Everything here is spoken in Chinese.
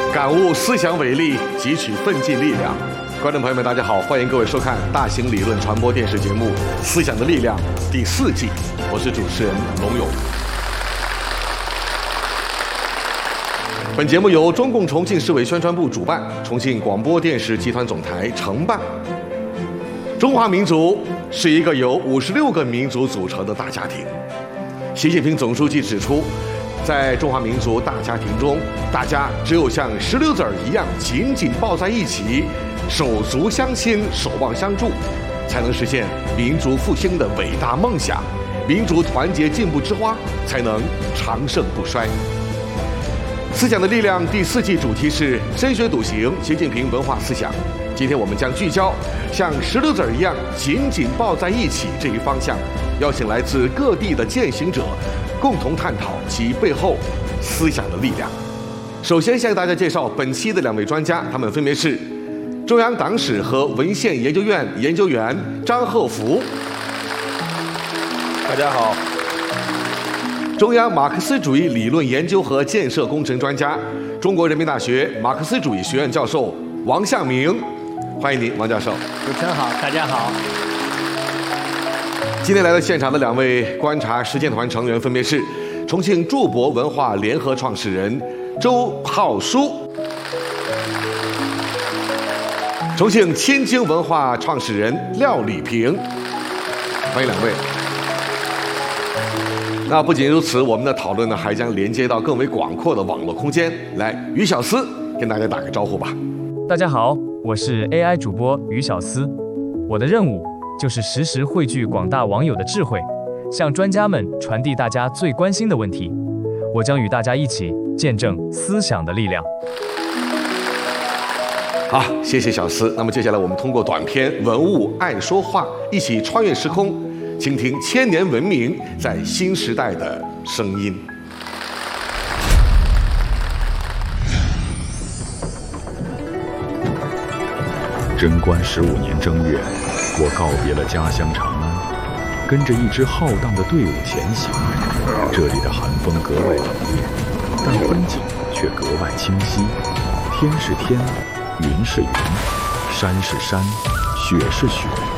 感悟思想伟力，汲取奋进力量。观众朋友们，大家好，欢迎各位收看大型理论传播电视节目《思想的力量》第4季，我是主持人龙勇。本节目由中共重庆市委宣传部主办，重庆广播电视集团总台承办。中华民族是一个由56个民族组成的大家庭。习近平总书记指出，在中华民族大家庭中，大家只有像石榴籽儿一样紧紧抱在一起，手足相牵，守望相助，才能实现民族复兴的伟大梦想，民族团结进步之花才能长盛不衰。思想的力量第4季主题是深学笃行习近平文化思想。今天我们将聚焦像石榴籽儿一样紧紧抱在一起这一方向，邀请来自各地的践行者，共同探讨其背后思想的力量。首先向大家介绍本期的2位专家，他们分别是中央党史和文献研究院研究员张鹤福。 大家好。 中央马克思主义理论研究和建设工程专家，中国人民大学马克思主义学院教授王向明。欢迎您，王教授。 主持人好，大家好。 今天来到现场的2位观察实践团成员分别是重庆筑博文化联合创始人周浩书，重庆千经文化创始人廖礼平。欢迎2位。那不仅如此，我们的讨论呢还将连接到更为广阔的网络空间。来，于小思跟大家打个招呼吧。 大家好，我是 AI 主播于小思，我的任务就是实时汇聚广大网友的智慧，向专家们传递大家最关心的问题。我将与大家一起见证思想的力量。 好，谢谢小思。那么接下来我们通过短片《文物爱说话》，一起穿越时空，倾听千年文明在新时代的声音。 贞观15年正月，我告别了家乡长安，跟着一支浩荡的队伍前行。这里的寒风格外冷冽，但风景却格外清晰。天是天，云是云，山是山，雪是雪。